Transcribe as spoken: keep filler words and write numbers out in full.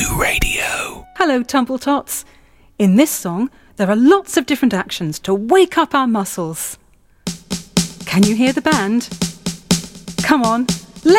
Radio. Hello, Tumbletots. In this song, there are lots of different actions to wake up our muscles. Can you hear the band? Come on.